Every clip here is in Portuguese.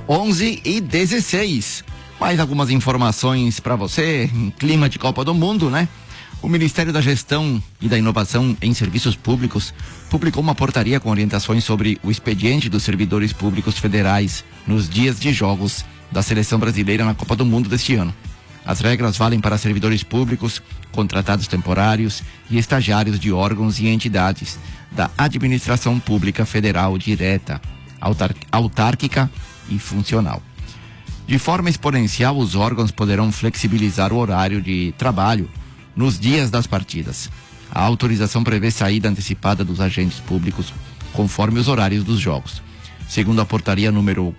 11h16. Mais algumas informações para você em clima de Copa do Mundo, né? O Ministério da Gestão e da Inovação em Serviços Públicos publicou uma portaria com orientações sobre o expediente dos servidores públicos federais nos dias de jogos da Seleção Brasileira na Copa do Mundo deste ano. As regras valem para servidores públicos, contratados temporários e estagiários de órgãos e entidades da Administração Pública Federal direta, autárquica e funcional. De forma exponencial, os órgãos poderão flexibilizar o horário de trabalho nos dias das partidas. A autorização prevê saída antecipada dos agentes públicos conforme os horários dos jogos. Segundo a portaria número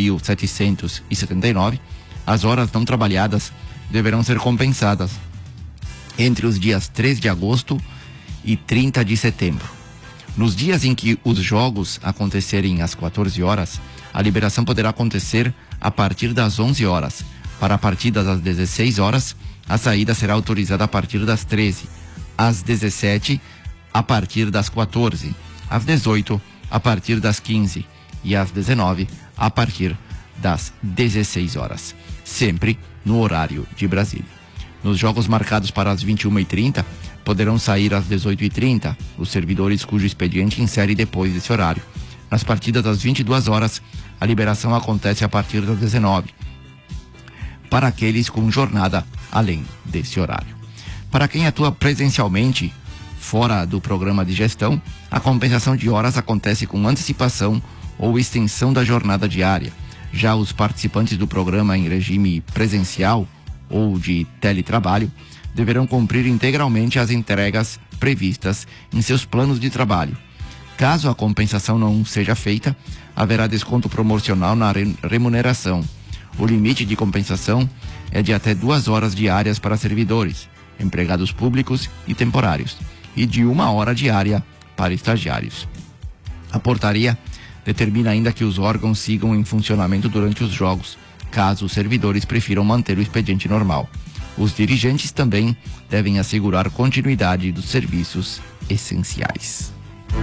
4.779, as horas não trabalhadas deverão ser compensadas entre os dias 3 de agosto e 30 de setembro. Nos dias em que os jogos acontecerem às 14 horas, a liberação poderá acontecer a partir das 11 horas. Para partidas às 16 horas, a saída será autorizada a partir das 13, às 17, a partir das 14, às 18, a partir das 15 e às 19, a partir das 16 horas. Sempre no horário de Brasília. Nos jogos marcados para as 21h30, poderão sair às 18h30 os servidores cujo expediente insere depois desse horário. Nas partidas às 22 horas, a liberação acontece a partir das 19, para aqueles com jornada além desse horário. Para quem atua presencialmente fora do programa de gestão, a compensação de horas acontece com antecipação ou extensão da jornada diária. Já os participantes do programa em regime presencial ou de teletrabalho deverão cumprir integralmente as entregas previstas em seus planos de trabalho. Caso a compensação não seja feita, haverá desconto promocional na remuneração. O limite de compensação é de até 2 horas diárias para servidores, empregados públicos e temporários, e de 1 hora diária para estagiários. A portaria determina ainda que os órgãos sigam em funcionamento durante os jogos, caso os servidores prefiram manter o expediente normal. Os dirigentes também devem assegurar continuidade dos serviços essenciais.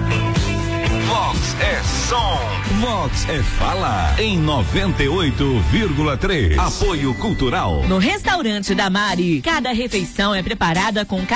Vox é som. Vox é fala. Em 98,3. Apoio Cultural. No restaurante da Mari, cada refeição é preparada com